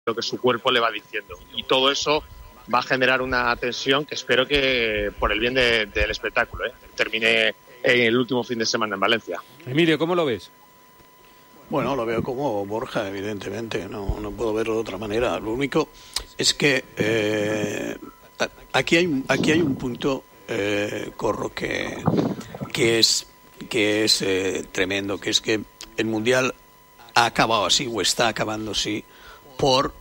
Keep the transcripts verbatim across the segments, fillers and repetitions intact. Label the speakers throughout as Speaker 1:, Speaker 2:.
Speaker 1: lo que su cuerpo le va diciendo. Y todo eso va a generar una tensión que espero que, por el bien de, del espectáculo, ¿eh? termine el último fin de semana en Valencia.
Speaker 2: Emilio, ¿cómo lo ves?
Speaker 3: Bueno, lo veo como Borja, evidentemente, no, no puedo verlo de otra manera. Lo único es que eh, aquí hay aquí hay un punto, eh, Corro, que, que es, que es eh, tremendo, que es que el Mundial ha acabado así, o está acabando así, por,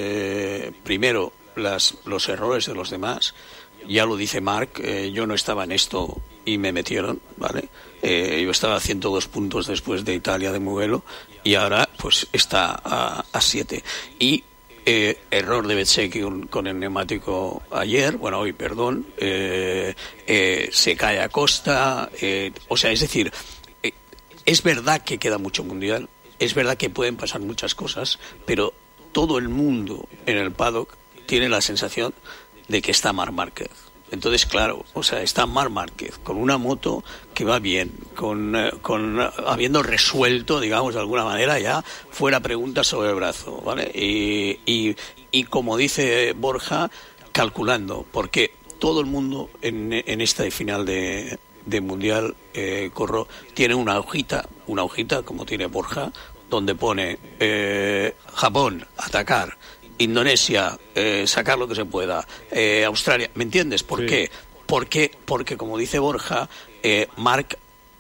Speaker 3: eh, primero, las, los errores de los demás. Ya lo dice Marc, eh, yo no estaba en esto y me metieron, ¿vale? Eh, yo estaba a ciento dos puntos después de Italia de Mugello y ahora pues está a, a siete. Y eh, error de Bezzecchi con, con el neumático ayer, bueno, hoy, perdón, eh, eh, se cae a costa, eh, o sea, es decir, eh, es verdad que queda mucho mundial, es verdad que pueden pasar muchas cosas, pero todo el mundo en el paddock tiene la sensación de que está Marc Márquez. Entonces, claro, o sea, está Marc Márquez con una moto que va bien, con, con habiendo resuelto, digamos, de alguna manera ya fuera preguntas sobre el brazo, ¿vale? Y, y, y como dice Borja, calculando, porque todo el mundo en, en esta final de, de Mundial, eh, Corro, tiene una hojita, una hojita, como tiene Borja, donde pone eh, Japón, atacar, Indonesia, eh, sacar lo que se pueda, eh, Australia, ¿me entiendes? ¿Por sí. qué? Porque, porque, como dice Borja, eh, Marc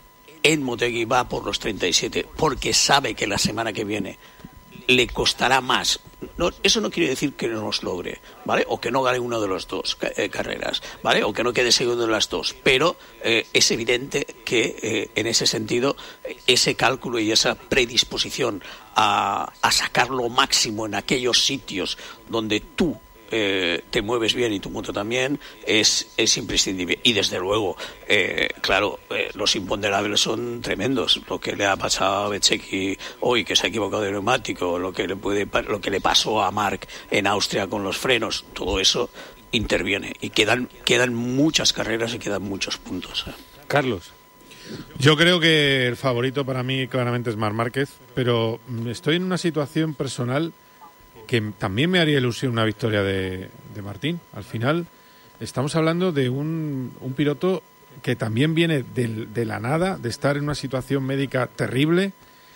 Speaker 3: en Motegi va por los treinta y siete, porque sabe que la semana que viene le costará más. No, eso no quiere decir que no los logre, ¿vale? O que no gane una de las dos eh, carreras, ¿vale? O que no quede segundo en las dos. Pero eh, es evidente que eh, en ese sentido ese cálculo y esa predisposición a, a sacar lo máximo en aquellos sitios donde tú eh, te mueves bien y tu moto también es, es imprescindible. Y desde luego, eh, claro, eh, los imponderables son tremendos. Lo que le ha pasado a Bezzecchi hoy, que se ha equivocado de neumático, lo que le puede, lo que le pasó a Marc en Austria con los frenos, todo eso interviene. Y quedan, quedan muchas carreras y quedan muchos puntos. ¿eh?
Speaker 2: Carlos.
Speaker 4: Yo creo que el favorito para mí claramente es Marc Márquez, pero estoy en una situación personal que también me haría ilusión una victoria de, de Martín. Al final estamos hablando de un, un piloto que también viene de, de la nada, de estar en una situación médica terrible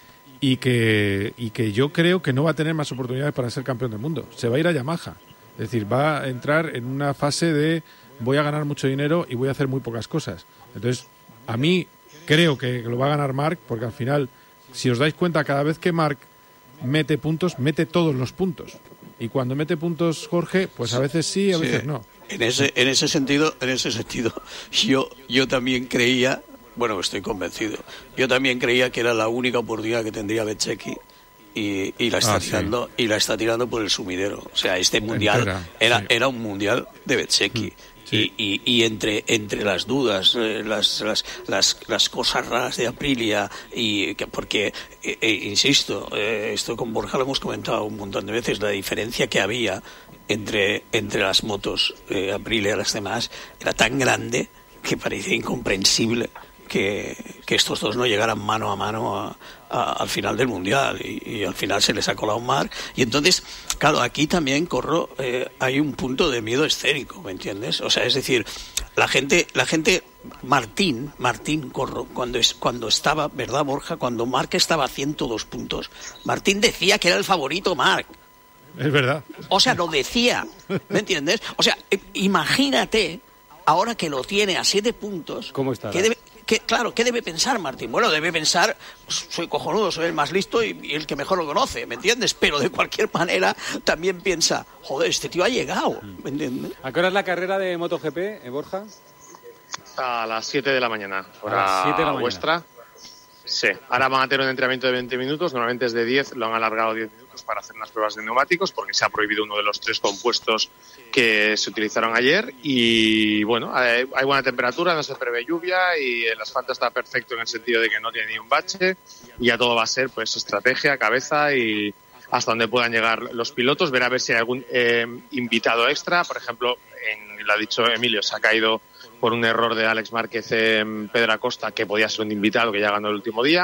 Speaker 4: y que, y que yo creo que no va a tener más oportunidades para ser campeón del mundo. Se va a ir a Yamaha. Es decir, va a entrar en una fase de voy a ganar mucho dinero y voy a hacer muy pocas cosas. Entonces, a mí creo que lo va a ganar Marc, porque al final, si os dais cuenta, cada vez que Marc mete puntos, mete todos los puntos. Y cuando mete puntos Jorge, pues a veces sí, a veces sí. no.
Speaker 3: En ese, en ese sentido, en ese sentido, yo, yo también creía, bueno, estoy convencido, yo también creía que era la única oportunidad que tendría Bezzecchi y, y la está ah, tirando, sí. y la está tirando por el sumidero. O sea, este mundial Entera, era, sí. era un mundial de Bezzecchi. Mm. Sí. Y, y, y entre entre las dudas, eh, las, las las las cosas raras de Aprilia, y que porque eh, eh, insisto, eh, esto con Borja lo hemos comentado un montón de veces, la diferencia que había entre entre las motos eh, Aprilia y las demás era tan grande que parecía incomprensible que, que estos dos no llegaran mano a mano a, a, al final del mundial, y, y al final se les ha colado un Marc. Y entonces, claro, aquí también, Corro, eh, hay un punto de miedo escénico, ¿me entiendes? O sea, es decir, la gente, la gente, Martín, Martín Corro, cuando es, cuando estaba, ¿verdad, Borja? Cuando Marc estaba a ciento dos puntos, Martín decía que era el favorito Marc.
Speaker 4: Es verdad.
Speaker 3: O sea, lo decía, ¿me entiendes? O sea, eh, imagínate, ahora que lo tiene a siete puntos,
Speaker 2: ¿cómo está?
Speaker 3: Que debe, que, claro, ¿qué debe pensar Martín? Bueno, debe pensar, soy cojonudo, soy el más listo y, y el que mejor lo conoce, ¿me entiendes? Pero de cualquier manera también piensa, joder, este tío ha llegado, ¿me entiendes?
Speaker 2: ¿A qué hora es la carrera de MotoGP, eh, Borja?
Speaker 1: A las siete de la mañana, hora
Speaker 2: siete de la
Speaker 1: vuestra. Sí, ahora van a tener un entrenamiento de veinte minutos, normalmente es de diez, lo han alargado diez minutos para hacer unas pruebas de neumáticos porque se ha prohibido uno de los tres compuestos que se utilizaron ayer. Y bueno, hay, hay buena temperatura, no se prevé lluvia y el asfalto está perfecto en el sentido de que no tiene ni un bache, y ya todo va a ser pues estrategia, cabeza y hasta donde puedan llegar los pilotos, ver a ver si hay algún eh, invitado extra. Por ejemplo, en, lo ha dicho Emilio, se ha caído por un error de Alex Márquez en Pedro Acosta, que podía ser un invitado que ya ganó el último día.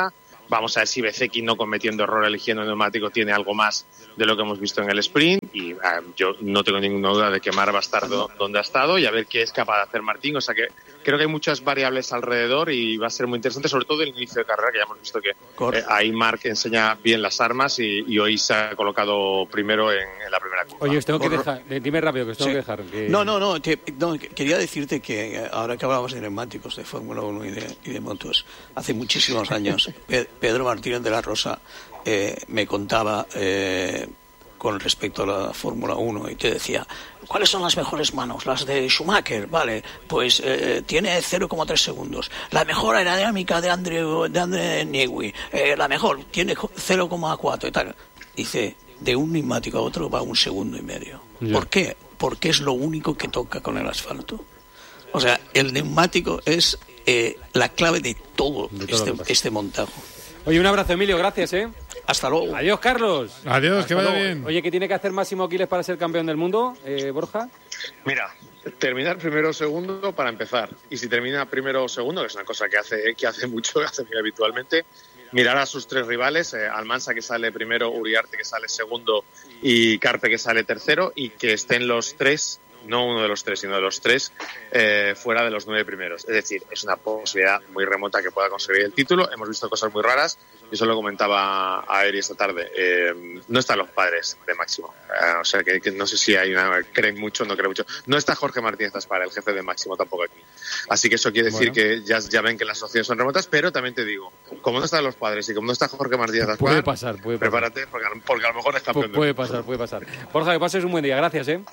Speaker 1: Vamos a ver si Bezzecchi, no cometiendo error eligiendo el neumático, tiene algo más de lo que hemos visto en el sprint. Y eh, yo no tengo ninguna duda de que Mar va a estar do, donde ha estado y a ver qué es capaz de hacer Martín. O sea que creo que hay muchas variables alrededor y va a ser muy interesante, sobre todo el inicio de carrera, que ya hemos visto que eh, ahí Marc enseña bien las armas y, y hoy se ha colocado primero en, en la primera curva.
Speaker 2: Oye, os tengo que dejar, dime rápido que os tengo
Speaker 3: sí.
Speaker 2: que dejar. Que...
Speaker 3: No, no, no, te, no, quería decirte que ahora que hablábamos de neumáticos de Fórmula uno y de, y de motos, hace muchísimos años Pedro Martínez de la Rosa eh, me contaba eh, con respecto a la Fórmula uno y te decía, ¿cuáles son las mejores manos? Las de Schumacher, vale, pues eh, tiene cero coma tres segundos. La mejor aerodinámica de Andrew, de André Newey, eh, la mejor, tiene cero coma cuatro y tal. Dice, de un neumático a otro va un segundo y medio. Yeah. ¿Por qué? Porque es lo único que toca con el asfalto. O sea, el neumático es eh, la clave de todo, de todo este, este montaje.
Speaker 2: Oye, un abrazo, Emilio, gracias, ¿eh?
Speaker 3: Hasta luego.
Speaker 2: Adiós, Carlos.
Speaker 4: Adiós,
Speaker 2: Hasta
Speaker 4: que vaya
Speaker 2: luego.
Speaker 4: bien.
Speaker 2: Oye, ¿qué tiene que hacer Máximo Aquiles para ser campeón del mundo, eh, Borja?
Speaker 1: Mira, terminar primero o segundo para empezar. Y si termina primero o segundo, que es una cosa que hace que hace mucho, que hace muy habitualmente, mirar a sus tres rivales, eh, Almansa que sale primero, Uriarte que sale segundo y Carpe que sale tercero, y que estén los tres, no uno de los tres, sino de los tres, eh, fuera de los nueve primeros. Es decir, es una posibilidad muy remota que pueda conseguir el título. Hemos visto cosas muy raras. Yo se lo comentaba a Eri esta tarde. Eh, no están los padres de Máximo. Eh, o sea, que, que no sé si hay una... Creen mucho, no creen mucho. No está Jorge Martínez Aspara, el jefe de Máximo, tampoco aquí. Así que eso quiere decir bueno. que ya, ya ven que las opciones son remotas, pero también te digo, como no están los padres y como no está Jorge Martínez Aspara,
Speaker 2: puede pasar, puede pasar.
Speaker 1: Prepárate, porque, porque a lo mejor es campeón.
Speaker 2: Pu- puede pasar, puede pasar. Borja, que pases un buen día. Gracias, ¿eh?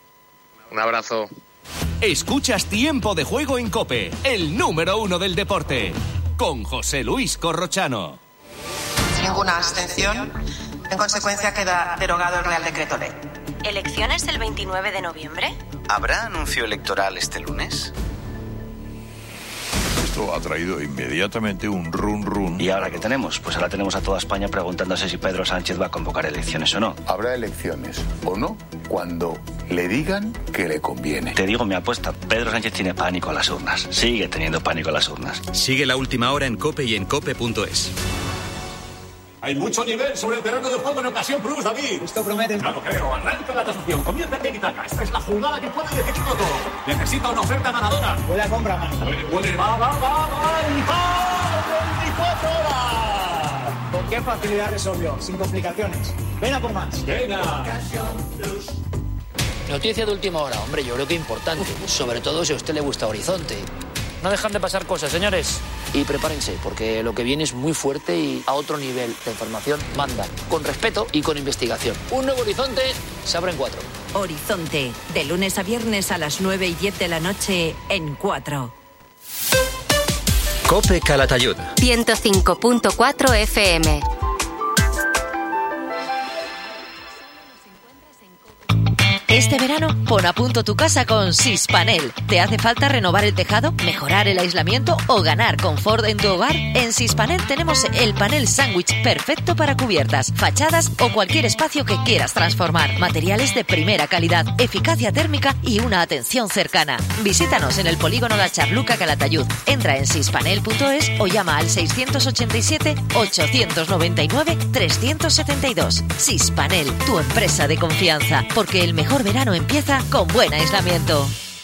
Speaker 1: Un abrazo.
Speaker 5: Escuchas Tiempo de Juego en COPE, el número uno del deporte, con José Luis Corrochano.
Speaker 6: Ninguna abstención. En consecuencia, queda derogado el Real Decreto Ley.
Speaker 7: ¿Elecciones el veintinueve de noviembre?
Speaker 8: ¿Habrá anuncio electoral este lunes?
Speaker 9: Esto ha traído inmediatamente un run run.
Speaker 10: ¿Y ahora qué tenemos? Pues ahora tenemos a toda España preguntándose si Pedro Sánchez va a convocar elecciones o no.
Speaker 9: Habrá elecciones o no cuando le digan que le conviene.
Speaker 10: Te digo mi apuesta, Pedro Sánchez tiene pánico a las urnas. Sigue teniendo pánico a las urnas.
Speaker 5: Sigue la última hora en COPE y en cope punto es.
Speaker 11: Hay mucho nivel sobre el terreno de juego en ocasión Plus, David.
Speaker 12: Esto promete.
Speaker 11: No lo creo. Arranca la tasación. Comienza el tiki-taka. Esta es la jugada que puede decidirlo todo. Necesita una oferta ganadora.
Speaker 12: Puede compra, mano.
Speaker 11: Puede, puede. Va, va, va, va. Y va. veinticuatro horas.
Speaker 12: ¿Con qué facilidad resolvió? Sin complicaciones. Ven a por más.
Speaker 11: Venga.
Speaker 13: Noticia de última hora. Hombre, yo creo que importante. Sobre todo si a usted le gusta Horizonte. No dejan de pasar cosas, señores. Y prepárense, porque lo que viene es muy fuerte y a otro nivel de información manda. Con respeto y con investigación. Un nuevo Horizonte se abre en cuatro.
Speaker 14: Horizonte, de lunes a viernes a las nueve y diez de la noche en cuatro.
Speaker 5: COPE Calatayud.
Speaker 7: ciento cinco punto cuatro F M.
Speaker 14: Este verano, pon a punto tu casa con Sispanel. ¿Te hace falta renovar el tejado, mejorar el aislamiento o ganar confort en tu hogar? En Sispanel tenemos el panel sándwich perfecto para cubiertas, fachadas o cualquier espacio que quieras transformar. Materiales de primera calidad, eficacia térmica y una atención cercana. Visítanos en el polígono La Charluca, Calatayud. Entra en sispanel punto es o llama al seiscientos ochenta y siete, ochocientos noventa y nueve, trescientos setenta y dos. Sispanel, tu empresa de confianza, porque el mejor verano empieza con buen aislamiento.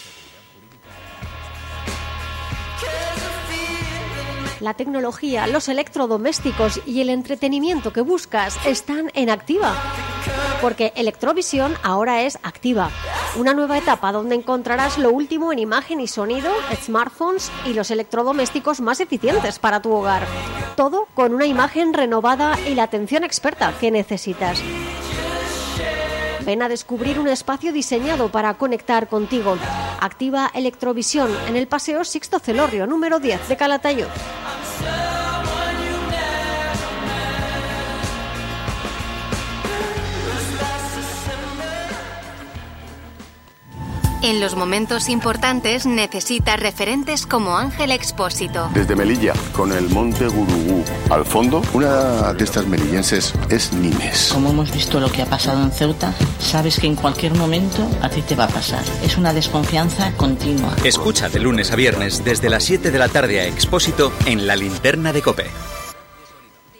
Speaker 15: La tecnología, los electrodomésticos y el entretenimiento que buscas están en Activa. Porque Electrovisión ahora es Activa. Una nueva etapa donde encontrarás lo último en imagen y sonido, smartphones y los electrodomésticos más eficientes para tu hogar. Todo con una imagen renovada y la atención experta que necesitas. Ven a descubrir un espacio diseñado para conectar contigo. Activa Electrovisión en el Paseo Sixto Celorrio, número diez de Calatayud.
Speaker 7: En los momentos importantes necesitas referentes como Ángel Expósito.
Speaker 9: Desde Melilla, con el monte Gurugú al fondo, una de estas melillenses es Nimes.
Speaker 16: Como hemos visto lo que ha pasado en Ceuta, sabes que en cualquier momento a ti te va a pasar. Es una desconfianza continua.
Speaker 5: Escucha de lunes a viernes desde las siete de la tarde a Expósito en La Linterna de COPE.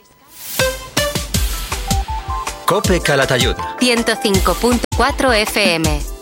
Speaker 17: Cope Calatayud.
Speaker 7: ciento cinco punto cuatro F M.